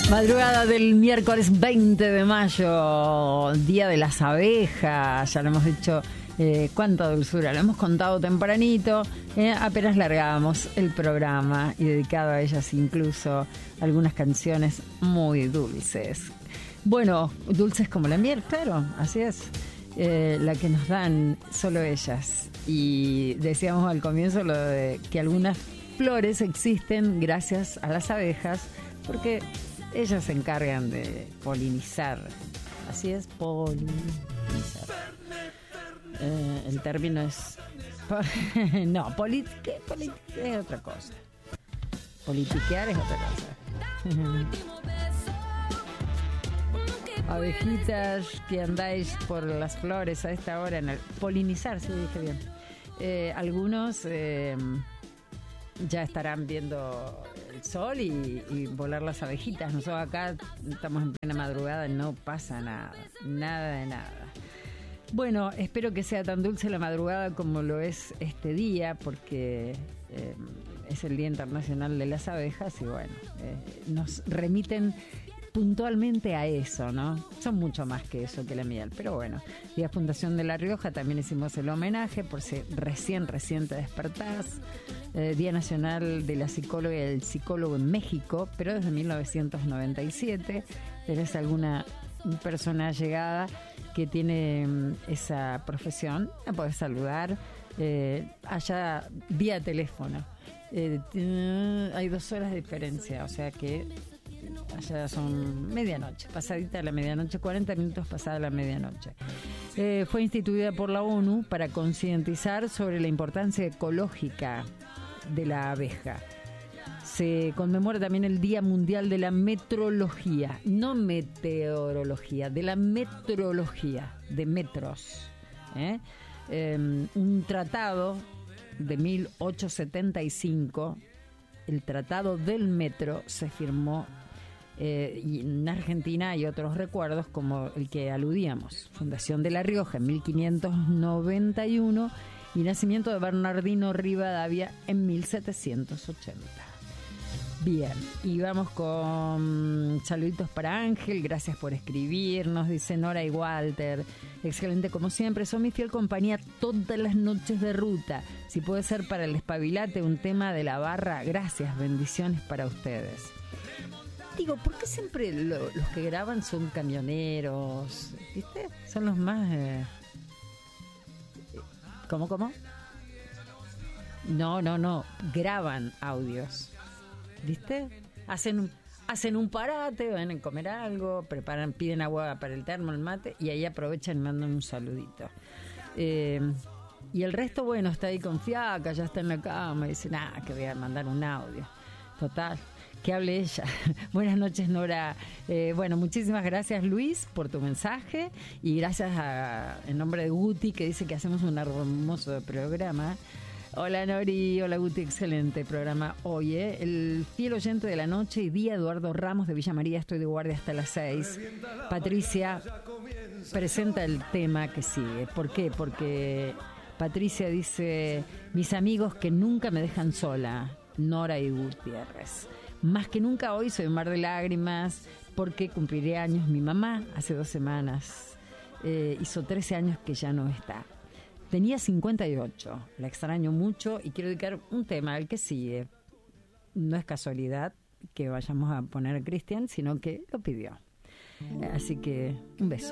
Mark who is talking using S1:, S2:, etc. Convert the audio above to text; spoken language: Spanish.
S1: Madrugada del miércoles 20 de mayo, Día de las Abejas, ya lo hemos dicho, cuánta dulzura, lo hemos contado tempranito, apenas largábamos el programa y dedicado a ellas incluso algunas canciones muy dulces. Bueno, dulces como la miel, claro, así es, la que nos dan solo ellas. Y decíamos al comienzo lo de que algunas flores existen gracias a las abejas, porque ellas se encargan de polinizar. Así es, polinizar. El término es... no, es otra cosa. Politiquear es otra cosa. Abejitas que andáis por las flores a esta hora, en el polinizar, sí, dije bien. Algunos... ya estarán viendo el sol y volar las abejitas. Nosotros acá estamos en plena madrugada y no pasa nada, nada de nada. Bueno, espero que sea tan dulce la madrugada como lo es este día, porque es el Día Internacional de las Abejas y bueno, nos remiten puntualmente a eso, ¿no? Son mucho más que eso, que la miel, pero bueno. Día Fundación de La Rioja, también hicimos el homenaje por si recién te despertás. Día Nacional de la Psicóloga y el Psicólogo en México, pero desde 1997. ¿Tenés alguna persona allegada que tiene esa profesión? La podés saludar allá vía teléfono. Hay 2 horas de diferencia, o sea que allá son medianoche, pasadita la medianoche, 40 minutos pasada la medianoche. Fue instituida por la ONU para concientizar sobre la importancia ecológica de la abeja. Se conmemora también el Día Mundial de la Metrología, no meteorología, de la metrología, de metros. Un tratado de 1875, el Tratado del Metro, se firmó y en Argentina hay otros recuerdos como el que aludíamos, Fundación de La Rioja en 1591 y nacimiento de Bernardino Rivadavia en 1780. Bien, y vamos con saluditos para Ángel, gracias por escribirnos, dice Nora y Walter, excelente como siempre, son mi fiel compañía todas las noches de ruta, si puede ser para el espabilate un tema de la barra, gracias, bendiciones para ustedes. Digo, ¿por qué siempre los que graban son camioneros? ¿Viste? Son los más... ¿Cómo? No, graban audios. ¿Viste? Hacen un parate, van a comer algo, piden agua para el termo, el mate, y ahí aprovechan y mandan un saludito. Y el resto, bueno, está ahí con fiaca, ya está en la cama, y dice, que voy a mandar un audio. Total, que hable ella. Buenas noches, Nora. Bueno, muchísimas gracias, Luis, por tu mensaje, y gracias en nombre de Guti, que dice que hacemos un hermoso programa. Hola Nori, hola Guti, excelente programa hoy, El fiel oyente de la noche y día, Eduardo Ramos de Villa María, estoy de guardia hasta las 6. Patricia presenta el tema que sigue. ¿Por qué? Porque Patricia dice, mis amigos que nunca me dejan sola, Nora y Gutiérrez. Más que nunca hoy soy un mar de lágrimas porque cumpliré años mi mamá hace 2 semanas. Hizo 13 años que ya no está. Tenía 58, la extraño mucho y quiero dedicar un tema al que sigue. No es casualidad que vayamos a poner a Cristian, sino que lo pidió. Así que un beso.